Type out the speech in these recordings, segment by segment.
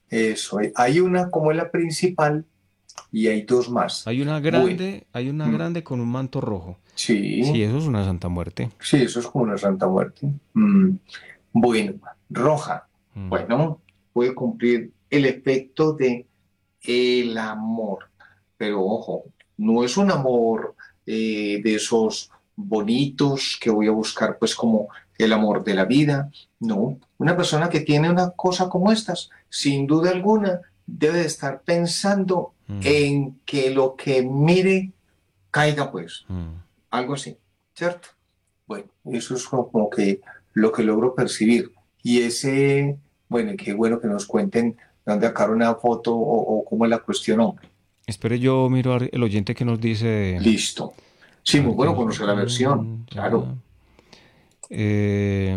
Eso, hay una como la principal y hay dos más. Bueno, Hay una mm, grande con un manto rojo. sí, Sí, eso es una Santa Muerte. sí, eso es como una Santa Muerte. Bueno, roja. Mm. Bueno, puede cumplir el efecto de el amor, pero ojo, no es un amor de esos bonitos que voy a buscar pues como el amor de la vida, no, una persona que tiene una cosa como estas, sin duda alguna, debe de estar pensando Mm, en que lo que mire caiga pues, mm. algo así, ¿cierto? Bueno, eso es como que lo que logro percibir. Y ese, bueno, y qué bueno que nos cuenten dónde sacaron una foto o cómo la cuestionó. Espere, yo miro el oyente que nos dice. Listo. Sí, A muy ver qué bueno nos. conocer la versión, Ya claro. va. Eh,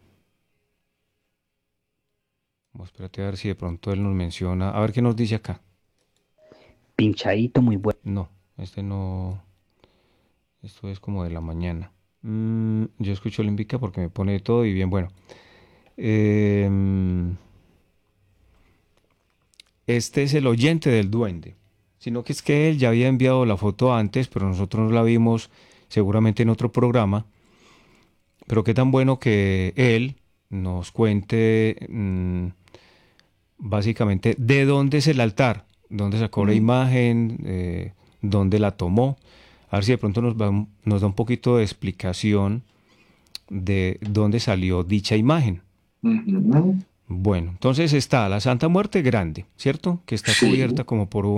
espérate a ver si de pronto él nos menciona. A ver qué nos dice acá. Pinchadito, muy bueno. No, este no. Esto es como de la mañana. Yo escucho el Invica porque me pone de todo y bien bueno. Eh, este es el oyente del duende. Sino que es que él ya había enviado la foto antes, pero nosotros la vimos seguramente en otro programa. Pero qué tan bueno que él nos cuente básicamente de dónde es el altar, dónde sacó la Mm, imagen, dónde la tomó. A ver si de pronto nos da un poquito de explicación de dónde salió dicha imagen. ujú. Bueno, entonces está la Santa Muerte grande, ¿cierto? Que está Sí. cubierta como por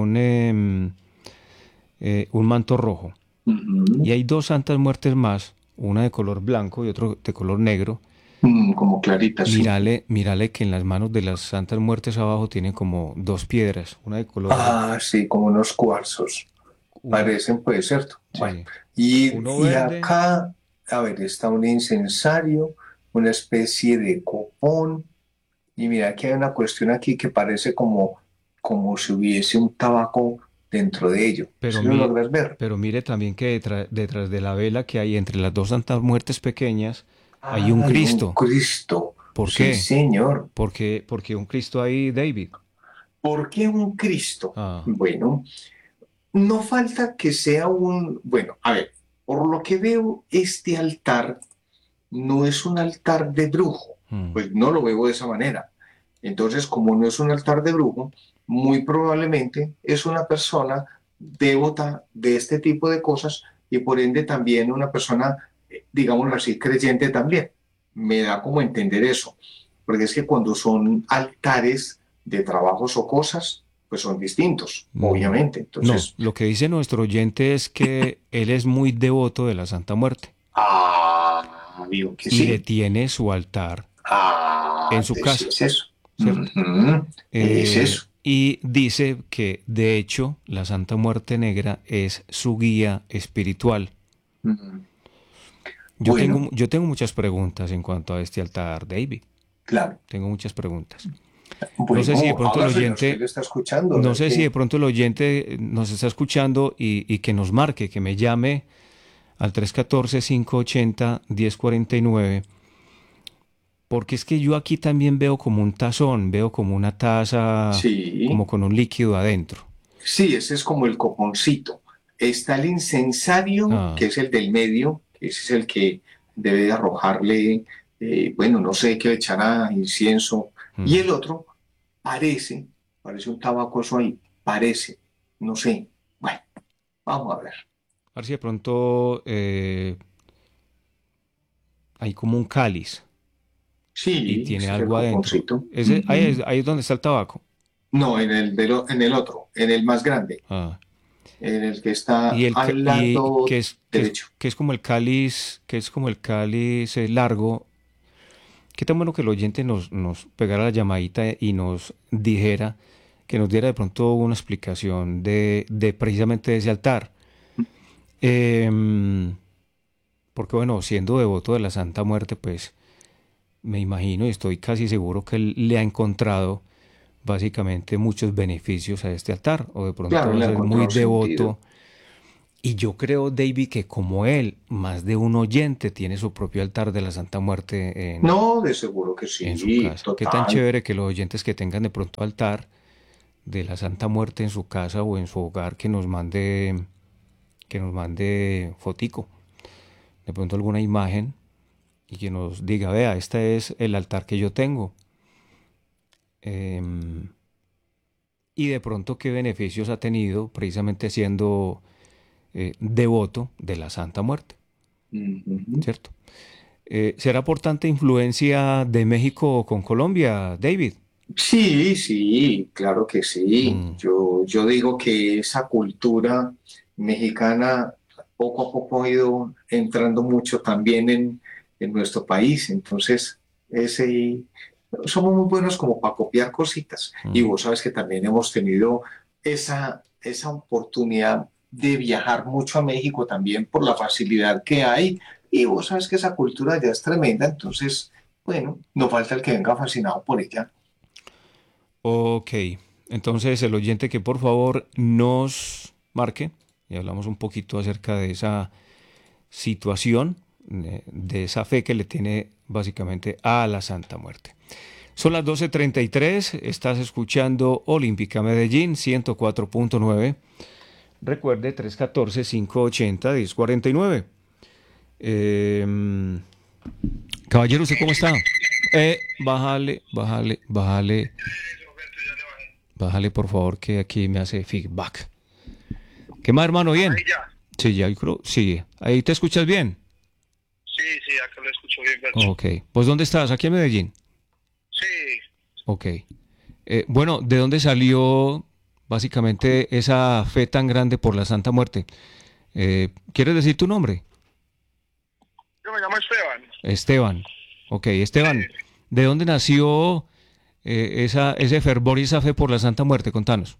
un manto rojo. Y Ujú. hay dos Santas Muertes más, una de color blanco y otro de color negro. Como clarita, sí. Mírale que en las manos de las Santas Muertes abajo tienen como dos piedras, una de color, Ah, sí, como unos cuarzos. una, Parecen, pues, ¿cierto? Bueno, sí, uno y verde. acá, a ver, está un incensario, una especie de copón. Y mira que hay una cuestión aquí que parece como si hubiese un tabaco dentro de ello. Pero, ¿Sí lo mi, logras ver? pero mire también que detrás de la vela que hay entre las dos Santas Muertes pequeñas hay un Hay un Cristo. Cristo. ¿Por Sí, qué? señor. Porque un Cristo ahí, David. ¿Por qué un Cristo? Ah, Bueno, no falta que sea un, bueno, a ver, por lo que veo, este altar no es un altar de brujo, mm. pues no lo veo de esa manera. Entonces, como no es un altar de brujo, muy probablemente es una persona devota de este tipo de cosas y por ende también una persona, digámoslo así, creyente también. Me da como entender eso, porque es que cuando son altares de trabajos o cosas, pues son distintos, Mm, obviamente. no, Entonces, lo que dice nuestro oyente es que él es muy devoto de la Santa Muerte digo que y le sí. tiene su altar en su Entonces sí casa, es eso. ¿cierto? Ujú. Es eso. Y dice que de hecho la Santa Muerte Negra es su guía espiritual. Mm. Bueno, Yo tengo muchas preguntas en cuanto a este altar, David. claro. Tengo muchas preguntas. No sé si de Bueno, pronto el hágaselo, usted oyente, lo está escuchando, a no ver sé si de qué. pronto el oyente nos está escuchando y que nos marque, que me llame al 314-580-1049, porque es que yo aquí también veo como un tazón, veo como una taza, como Sí, con un líquido adentro. sí, ese es como el coponcito. Está el incensario, Ah, que es el del medio, que ese es el que debe de arrojarle, bueno, no sé qué le echará, incienso. Y mm. el otro parece, parece un tabacoso ahí, parece, no sé. Bueno, vamos a ver. A ver si de pronto hay como un cáliz y Sí, tiene ese es el algo adentro. coponcito. Ahí, Ujú. ahí es donde está el tabaco. No, en el otro, en el más grande, Ah. en el que está al lado derecho. Que es como el cáliz, que es como el cáliz largo. Qué tan bueno que el oyente nos pegara la llamadita y nos dijera, que nos diera de pronto una explicación de precisamente ese altar. Em, Porque bueno, siendo devoto de la Santa Muerte, pues me imagino y estoy casi seguro que él le ha encontrado básicamente muchos beneficios a este altar, o de Claro, pronto le ha es muy encontrado devoto sentido. Y yo creo, David, que como él, más de un oyente tiene su propio altar de la Santa Muerte No, de seguro que en su sí, casa. Qué tan total. chévere que los oyentes que tengan de pronto altar de la Santa Muerte en su casa o en su hogar que nos mande fotico, de pronto alguna imagen y que nos diga, vea, este es el altar que yo tengo. Em, y de pronto qué beneficios ha tenido precisamente siendo devoto de la Santa Muerte, Ujú. ¿cierto? ¿Será por tanta influencia de México con Colombia, David? Sí, sí, claro que sí. Mm, Yo digo que esa cultura mexicana poco a poco ha ido entrando mucho también en nuestro país. Entonces, ese, somos muy buenos como para copiar cositas. Y mm. vos sabes que también hemos tenido esa oportunidad de viajar mucho a México también por la facilidad que hay. Y vos sabes que esa cultura ya es tremenda. Entonces, bueno, no falta el que venga fascinado por ella. Ok, entonces el oyente que por favor nos marque y hablamos un poquito acerca de esa situación, de esa fe que le tiene básicamente a la Santa Muerte. Son las 12:33, estás escuchando Olímpica Medellín 104.9. Recuerde 314-580-1049. Eh, Caballero, ¿usted cómo está? Bájale por favor que aquí me hace feedback. ¿Qué más, hermano? Ahí ¿Bien? ya. Sí, ya creo, sí. ¿Ahí te escuchas bien? Sí, sí, acá lo escucho bien, Bercho. Ok. ¿Pues dónde estás? ¿Aquí en Medellín? Sí, Ok. Bueno, ¿de dónde salió básicamente esa fe tan grande por la Santa Muerte? ¿Quieres decir tu nombre? yo me llamo Esteban. Esteban. Ok, Esteban, Sí, ¿de dónde nació ese fervor y esa fe por la Santa Muerte? Contanos.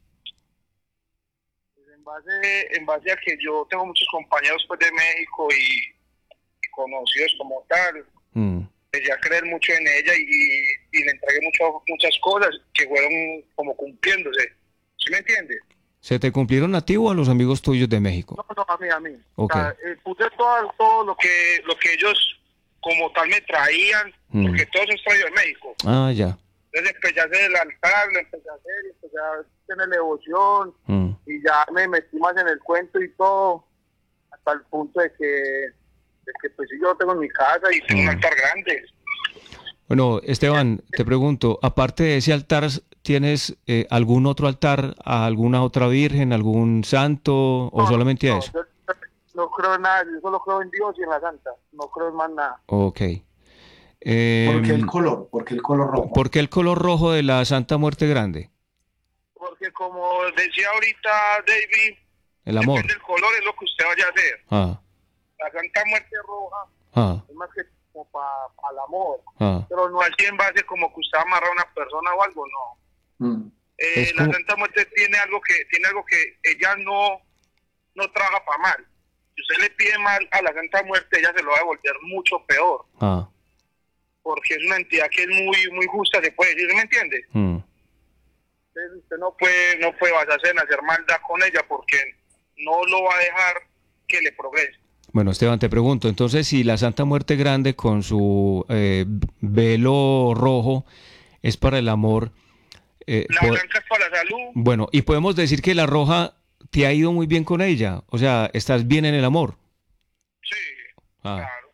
pues en base a que yo tengo muchos compañeros pues de México y conocidos como tal, Mm. empecé a creer mucho en ella y le entregué muchas cosas que fueron como cumpliéndose. ¿Sí me entiendes? ¿Se te cumplieron a ti o a los amigos tuyos de México? No, no, a mí. O Ok. sea, puse todo lo que ellos como tal me traían, Mm. porque todo eso es traído de México. Ah, ya. Entonces empecé a hacer el altar, lo empecé a hacer, empecé a tener devoción Mm. y ya me metí más en el cuento y todo, hasta el punto de que pues sí, yo tengo en mi casa y tengo un altar grande. Bueno, Esteban, te pregunto, aparte de ese altar, ¿tienes algún otro altar a alguna otra virgen, algún santo o No, no, solamente a no, eso? yo no creo en nada, yo solo creo en Dios y en la Santa, no creo en más nada. Ok. ¿Por qué el Em, color? ¿Por qué el color rojo? ¿Por qué el color rojo de la Santa Muerte Grande? Porque como decía ahorita David, El depende amor. del color, es lo que usted vaya a hacer. Ah, La Santa Muerte roja ah, es más que como para el amor, ah. pero no así en base como que usted amarra a una persona o algo, no. Mm. Es La como... Santa Muerte tiene algo que ella no trabaja para mal. Si usted le pide mal a la Santa Muerte, ella se lo va a devolver mucho peor, Ah, porque es una entidad que es muy muy justa, se puede decir, ¿me entiende? mm. Entonces usted no puede basarse en hacer maldad con ella, porque no lo va a dejar que le progrese. Bueno, Esteban, te pregunto, entonces si la Santa Muerte Grande con su velo rojo es para el amor, La blanca es para la salud. bueno, y podemos decir que la roja te ha ido muy bien con ella, o sea, estás bien en el amor. Sí, Ah, claro.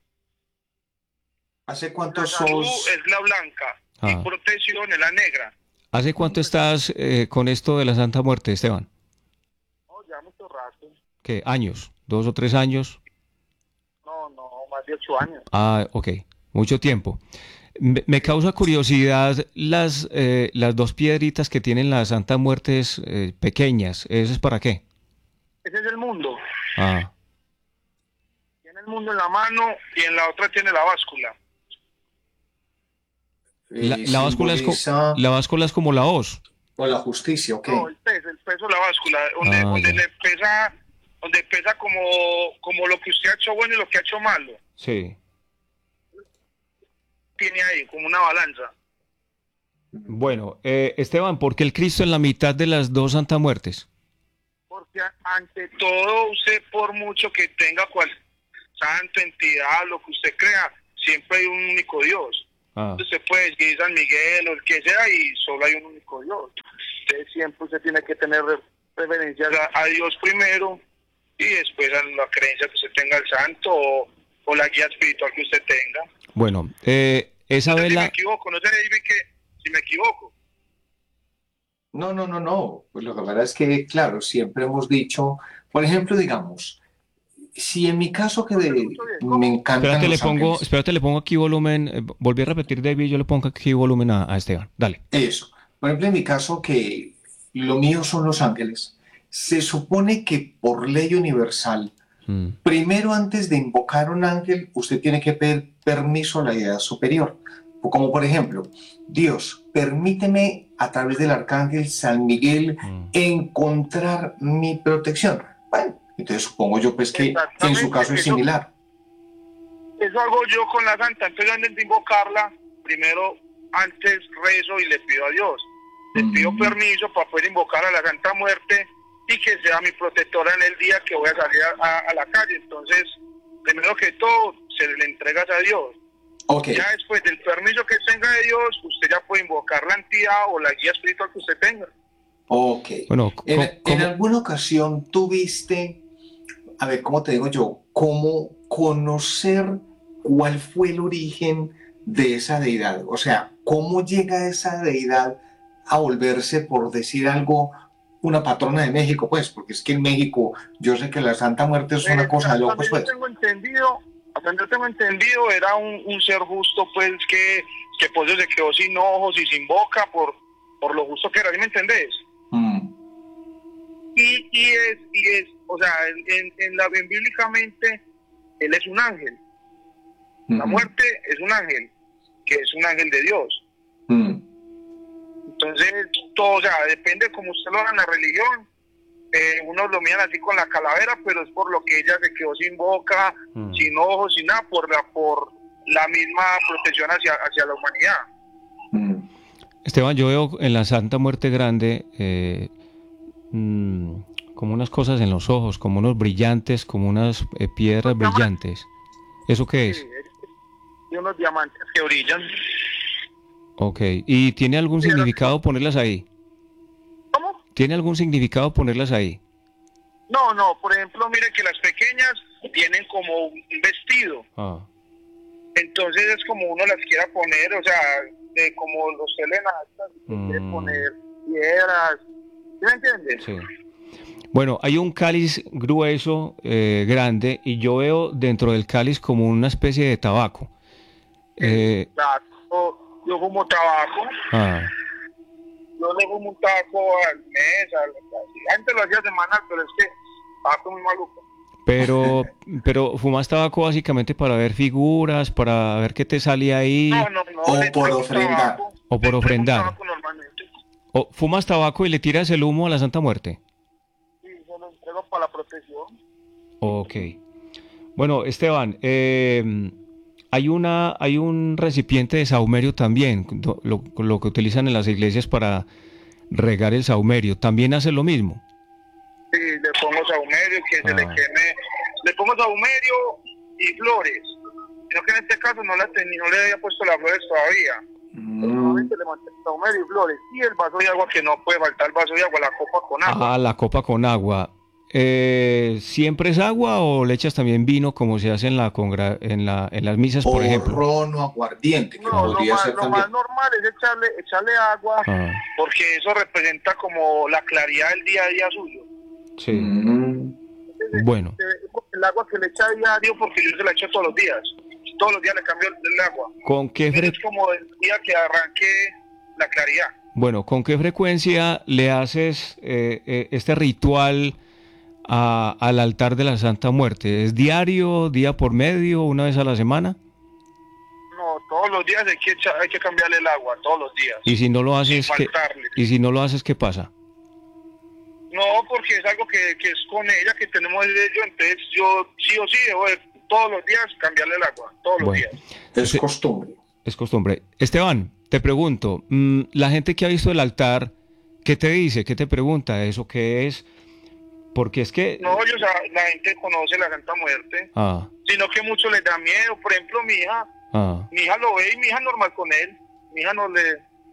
¿Hace La cuánto salud sos? es la blanca y ah. protección es la negra. ¿Hace cuánto estás con esto de la Santa Muerte, Esteban? No, ya mucho rato. ¿Qué? ¿Años? ¿2 o 3 años? No, más de 8 años. Ah, ok, mucho tiempo. Me causa curiosidad las dos piedritas que tienen las Santa Muertes pequeñas. ¿Eso es para qué? Ese es el mundo. Ah, Tiene el mundo en la mano y en la otra tiene la báscula. la báscula Simboliza la báscula es como la hoz. o la justicia, ¿ok? No, el peso de la báscula, donde, Ah, donde ya. le pesa como lo que usted ha hecho bueno y lo que ha hecho malo. Sí. Tiene ahí como una balanza. Bueno, Esteban, ¿por qué el Cristo en la mitad de las dos Santa Muertes? ¿Por ante todo, usted por mucho que tenga cual santo, entidad, lo que usted crea, siempre hay un único Dios. Usted puede decir San Miguel o el que sea y solo hay un único Dios. Entonces siempre usted tiene que tener reverencia a Dios primero y después a la creencia que usted tenga al santo o la guía espiritual que usted tenga. Bueno, esa Entonces, vela... si me equivoco, no sé que si me equivoco. No. Pues lo que pasa es que, claro, siempre hemos dicho, por ejemplo, digamos, si en mi caso me encantan los ángeles. Espérate, le pongo aquí volumen. Volví a repetir, David, yo le pongo aquí volumen a Esteban. Dale. Eso. Por ejemplo, en mi caso, que lo mío son los ángeles, se supone que por ley universal, primero antes de invocar un ángel, usted tiene que pedir permiso a la deidad superior. Como por ejemplo, Dios, permíteme a través del arcángel San Miguel encontrar mi protección. Bueno, entonces supongo yo pues que en su caso es similar. Eso hago yo con la santa. Entonces antes de invocarla, primero antes rezo y le pido a Dios. Le pido permiso para poder invocar a la Santa Muerte y que sea mi protectora en el día que voy a salir a la calle. Entonces, primero que todo, se le entregas a Dios. Okay. Ya después del permiso que tenga de Dios, usted ya puede invocar la entidad o la guía espiritual que usted tenga. Ok. Bueno, en alguna ocasión tuviste, a ver, ¿cómo te digo yo? ¿Cómo conocer cuál fue el origen de esa deidad? O sea, ¿cómo llega esa deidad a volverse, por decir algo, una patrona de México? Pues, porque es que en México, yo sé que la Santa Muerte es una cosa de locos, pues. Hasta donde yo tengo entendido, era un ser justo, pues, que por eso se quedó sin ojos y sin boca, por lo justo que era, ¿sí me entendés? Y es, o sea, bíblicamente, él es un ángel. La muerte es un ángel, que es un ángel de Dios. Entonces, todo, o sea, depende como usted lo haga en la religión. Unos lo miran así con la calavera, pero es por lo que ella se quedó sin boca, sin ojos, sin nada, por la misma protección hacia la humanidad. Esteban, yo veo en la Santa Muerte Grande como unas cosas en los ojos, como unos brillantes, como unas piedras brillantes. ¿Eso qué es? Sí, y unos diamantes que brillan. Ok, ¿y tiene algún significado ponerlas ahí? ¿Cómo? ¿Tiene algún significado ponerlas ahí? No, por ejemplo, mire que las pequeñas tienen como un vestido. Entonces es como uno las quiera poner, o sea, como los selenastas, quiere poner piedras, ¿sí me entiendes? Sí. Bueno, hay un cáliz grueso, grande, y yo veo dentro del cáliz como una especie de tabaco. Yo fumo tabaco. Yo le fumo un tabaco al mes, antes lo hacía semanal, pero es que tabaco muy maluco. Pero fumas tabaco básicamente para ver figuras, para ver qué te sale ahí. No. O por ofrendar. O por ofrendar. O fumas tabaco y le tiras el humo a la Santa Muerte. Sí, yo lo entrego para la protección. Ok. Bueno, Esteban, hay un recipiente de saumerio también, lo que utilizan en las iglesias para regar el saumerio. ¿También hace lo mismo? Sí, le pongo saumerio, que se le queme. Le pongo saumerio y flores. Sino que en este caso no le había puesto las flores todavía. Normalmente le mantengo saumerio y flores. Y el vaso de agua, que no puede faltar el vaso de agua, la copa con agua. La copa con agua. ¿Siempre es agua o le echas también vino como se hace en las misas, por ejemplo? Ron o aguardiente, que podría ser también. Lo más normal es echarle agua, porque eso representa como la claridad del día a día suyo. Sí. Bueno. El agua que le echa a diario, porque yo se la echo todos los días. Todos los días le cambio el agua. ¿Con qué es como el día que arranque la claridad. Bueno, ¿con qué frecuencia le haces este ritual al altar de la Santa Muerte? ¿Es diario, día por medio, una vez a la semana? No, todos los días hay que cambiarle el agua, todos los días. ¿Y si no lo haces, qué pasa? No, porque es algo que es con ella, que tenemos ello, entonces yo sí o sí debo todos los días cambiarle el agua, todos los días. Es costumbre. Es costumbre. Esteban, te pregunto, la gente que ha visto el altar, ¿qué te dice? ¿Qué te pregunta? ¿Eso qué es? Porque es que... No, la gente conoce la Santa Muerte, sino que mucho les da miedo. Por ejemplo, mi hija lo ve y mi hija normal con él. Mi hija no le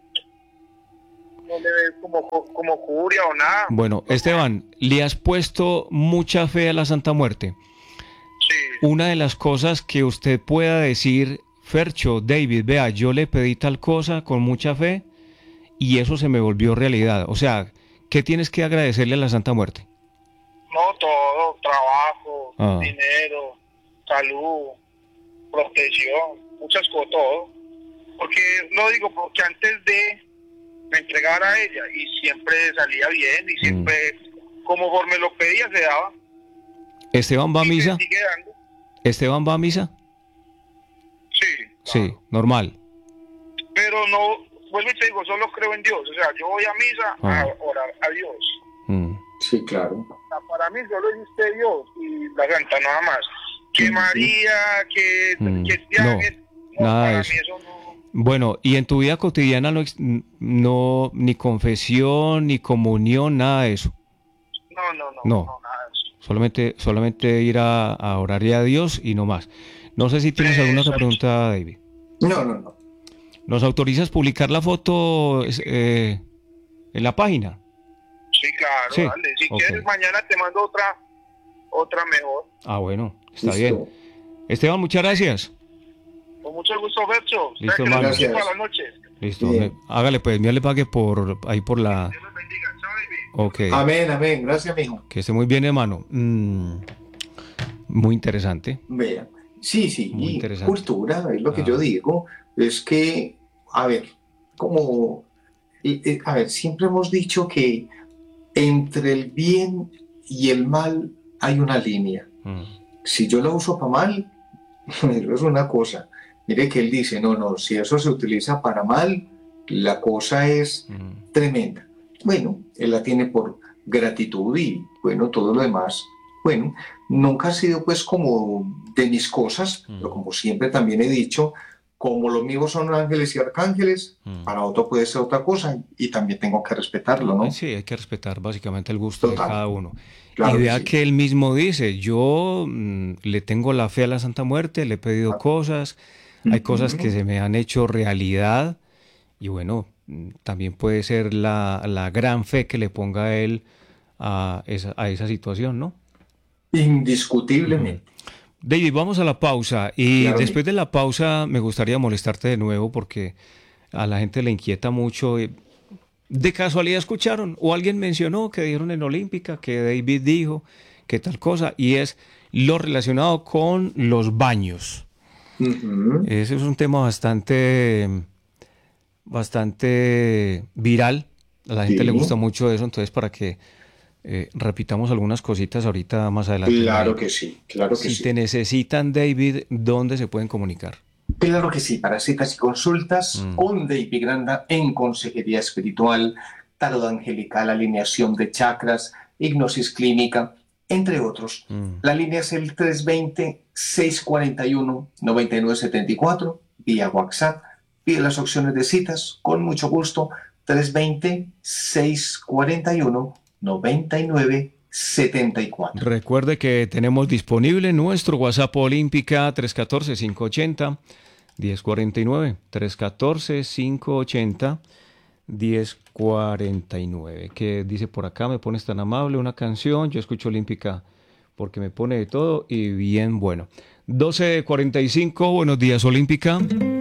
ve como curia o nada. Bueno, Esteban, ¿le has puesto mucha fe a la Santa Muerte? Sí. Una de las cosas que usted pueda decir, Fercho, David, vea, yo le pedí tal cosa con mucha fe y eso se me volvió realidad. O sea, ¿qué tienes que agradecerle a la Santa Muerte? No, todo, trabajo, dinero, salud, protección, muchas cosas, todo. Porque, lo digo, porque antes de me entregar a ella y siempre salía bien y siempre, como me lo pedía, se daba. ¿Esteban va a misa? Sigue dando. ¿Esteban va a misa? Sí. Sí, normal. Pero no, vuelvo y te digo, solo creo en Dios. O sea, yo voy a misa a orar a Dios. Sí, claro. Para mí solo existe Dios y la Santa, nada más. Que María, que nada de eso. Eso no. Bueno, y en tu vida cotidiana no ni confesión, ni comunión, nada de eso. No, nada de eso. Solamente ir a orar a Dios y no más. No sé si tienes alguna otra pregunta, David. No. ¿Nos autorizas publicar la foto en la página? Sí, claro, sí. Dale. Si quieres, mañana te mando otra mejor. Ah, bueno, está bien. Esteban, muchas gracias. Con mucho gusto, Fercho. Listo, hermano. gracias. Para la noche. Listo, hágale pues, me le pague por ahí por la... Dios los bendiga. Chao, baby. Okay. Amén. Gracias, mijo. Que esté muy bien, hermano. Muy interesante. Vea. Sí. Muy interesante. Cultura, es lo que yo digo. Es que, a ver, siempre hemos dicho que entre el bien y el mal hay una línea. Si yo lo uso para mal, eso es una cosa. Mire que él dice, no, si eso se utiliza para mal, la cosa es tremenda. Bueno, él la tiene por gratitud y, bueno, todo lo demás. Bueno, nunca ha sido pues como de mis cosas, pero como siempre también he dicho, como los míos son ángeles y arcángeles, para otro puede ser otra cosa y también tengo que respetarlo, ¿no? Sí, hay que respetar básicamente el gusto de cada uno. Claro, y vea sí. que él mismo dice, yo le tengo la fe a la Santa Muerte, le he pedido cosas, hay cosas que se me han hecho realidad y bueno, también puede ser la gran fe que le ponga a él a esa situación, ¿no? Indiscutiblemente. David, vamos a la pausa y Claro, después de la pausa me gustaría molestarte de nuevo porque a la gente le inquieta mucho. ¿De casualidad escucharon o alguien mencionó que dijeron en Olímpica que David dijo que tal cosa? Y es lo relacionado con los baños. Ese es un tema bastante viral. A la gente le gusta mucho eso, entonces para que repitamos algunas cositas ahorita más adelante. Claro que sí, claro que sí. Si te necesitan, David, ¿dónde se pueden comunicar? Claro que sí, para citas y consultas con David Granda en consejería espiritual, tarot angelical, alineación de chakras, hipnosis clínica, entre otros. La línea es el 320-641-9974, vía WhatsApp. Pide las opciones de citas, con mucho gusto, 320-641-9974. Recuerde que tenemos disponible nuestro WhatsApp Olímpica 314-580-1049. 314-580-1049. ¿Qué dice por acá? Me pones tan amable una canción. Yo escucho Olímpica porque me pone de todo y bien bueno. 12:45. Buenos días, Olímpica.